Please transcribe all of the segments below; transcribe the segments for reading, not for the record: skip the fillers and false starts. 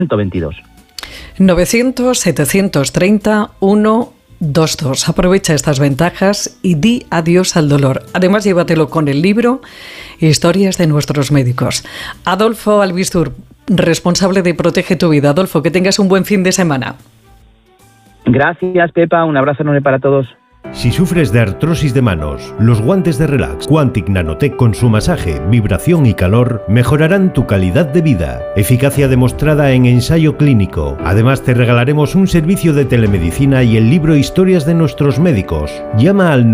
122. 900-730-122. Aprovecha estas ventajas y di adiós al dolor. Además, llévatelo con el libro Historias de nuestros médicos. Adolfo Albistur, responsable de Protege tu Vida. Adolfo, que tengas un buen fin de semana. Gracias, Pepa. Un abrazo enorme para todos. Si sufres de artrosis de manos, los guantes de Relax Quantic Nanotech con su masaje, vibración y calor mejorarán tu calidad de vida. Eficacia demostrada en ensayo clínico. Además, te regalaremos un servicio de telemedicina y el libro Historias de nuestros médicos. Llama al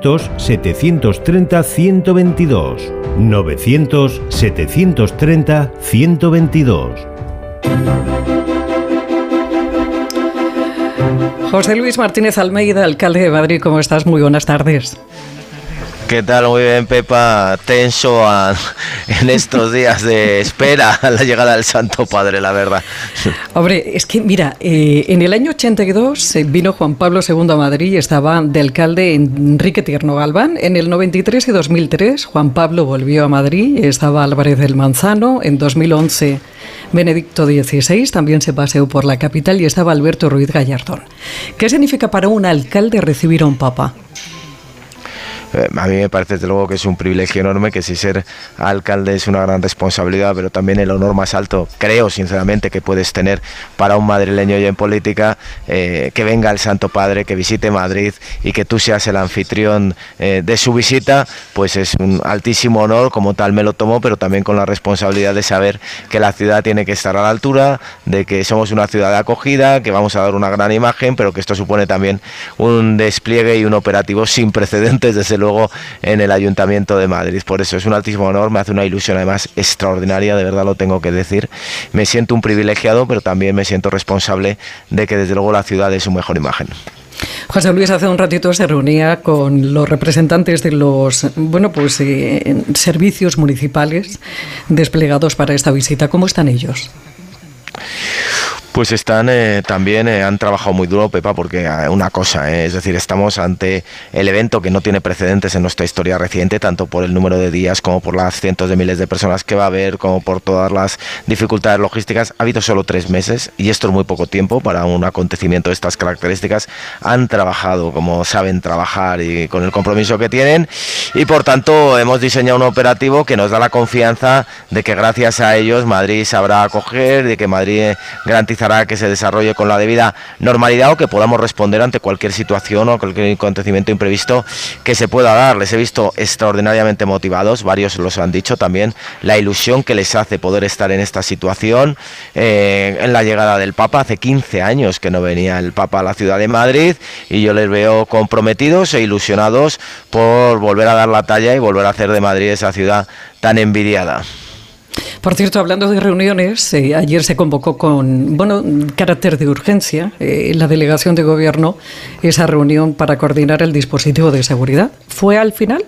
900-730-122. 900-730-122. José Luis Martínez Almeida, alcalde de Madrid, ¿cómo estás? Muy buenas tardes. ¿Qué tal? Muy bien, Pepa. Tenso en estos días de espera a la llegada del Santo Padre, la verdad. Hombre, es que mira, en el año 82 vino Juan Pablo II a Madrid y estaba de alcalde Enrique Tierno Galván. En el 93 y 2003 Juan Pablo volvió a Madrid, estaba Álvarez del Manzano. En 2011 Benedicto XVI también se paseó por la capital y estaba Alberto Ruiz Gallardón. ¿Qué significa para un alcalde recibir a un papa? A mí me parece desde luego que es un privilegio enorme, que si ser alcalde es una gran responsabilidad, pero también el honor más alto, creo sinceramente, que puedes tener para un madrileño y en política, que venga el Santo Padre, que visite Madrid y que tú seas el anfitrión de su visita, pues es un altísimo honor, como tal me lo tomo, pero también con la responsabilidad de saber que la ciudad tiene que estar a la altura, de que somos una ciudad de acogida, que vamos a dar una gran imagen, pero que esto supone también un despliegue y un operativo sin precedentes, desde luego, en el Ayuntamiento de Madrid. Por eso es un altísimo honor, me hace una ilusión además extraordinaria, de verdad lo tengo que decir. Me siento un privilegiado, pero también me siento responsable de que desde luego la ciudad es su mejor imagen. José Luis hace un ratito se reunía con los representantes de los servicios municipales desplegados para esta visita. ¿Cómo están ellos? Pues están también, han trabajado muy duro, Pepa, porque una cosa, es decir, estamos ante el evento que no tiene precedentes en nuestra historia reciente, tanto por el número de días como por las cientos de miles de personas que va a haber, como por todas las dificultades logísticas. Ha habido solo 3 meses y esto es muy poco tiempo para un acontecimiento de estas características. Han trabajado como saben trabajar y con el compromiso que tienen, y por tanto hemos diseñado un operativo que nos da la confianza de que gracias a ellos Madrid sabrá acoger, de que Madrid garantizará que se desarrolle con la debida normalidad o que podamos responder ante cualquier situación o cualquier acontecimiento imprevisto que se pueda dar. Les he visto extraordinariamente motivados, varios los han dicho también, la ilusión que les hace poder estar en esta situación, en la llegada del Papa. Hace 15 años que no venía el Papa a la ciudad de Madrid y yo les veo comprometidos e ilusionados por volver a dar la talla y volver a hacer de Madrid esa ciudad tan envidiada. Por cierto, hablando de reuniones, ayer se convocó con carácter de urgencia la delegación de gobierno, esa reunión para coordinar el dispositivo de seguridad. ¿Fue al final?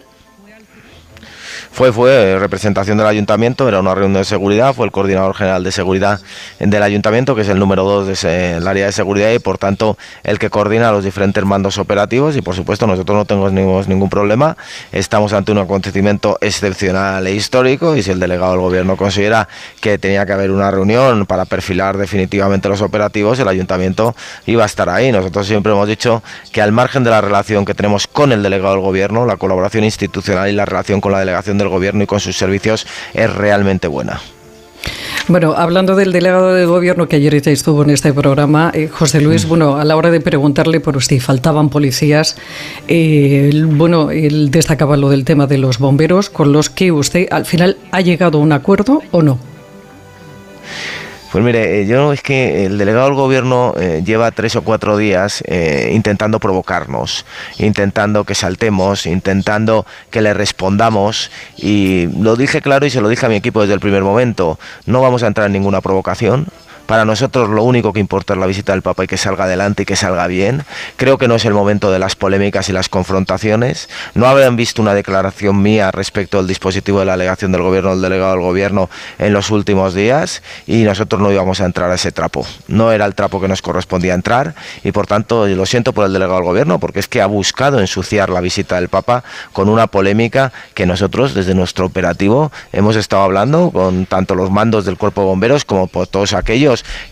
Fue representación del Ayuntamiento, era una reunión de seguridad, fue el coordinador general de seguridad del Ayuntamiento, que es el número 2 del área de seguridad y por tanto el que coordina los diferentes mandos operativos, y por supuesto nosotros no tenemos ningún problema, estamos ante un acontecimiento excepcional e histórico, y si el delegado del Gobierno considera que tenía que haber una reunión para perfilar definitivamente los operativos, el Ayuntamiento iba a estar ahí. Nosotros siempre hemos dicho que al margen de la relación que tenemos con el delegado del Gobierno, la colaboración institucional y la relación con la delegación del Gobierno y con sus servicios es realmente buena. Bueno, hablando del delegado de gobierno que ayer estuvo en este programa, José Luis, a la hora de preguntarle por si faltaban policías, él destacaba lo del tema de los bomberos, con los que usted al final ha llegado a un acuerdo o no. Pues mire, es que el delegado del Gobierno lleva 3 o 4 días intentando provocarnos, intentando que saltemos, intentando que le respondamos, y lo dije claro y se lo dije a mi equipo desde el primer momento: no vamos a entrar en ninguna provocación. Para nosotros lo único que importa es la visita del Papa y que salga adelante y que salga bien. Creo que no es el momento de las polémicas y las confrontaciones. No habrán visto una declaración mía respecto al dispositivo de la delegación del Gobierno, del delegado del Gobierno en los últimos días, y nosotros no íbamos a entrar a ese trapo. No era el trapo que nos correspondía entrar, y por tanto lo siento por el delegado del Gobierno, porque es que ha buscado ensuciar la visita del Papa con una polémica que nosotros desde nuestro operativo hemos estado hablando con tanto los mandos del Cuerpo de Bomberos como por todos aquellos años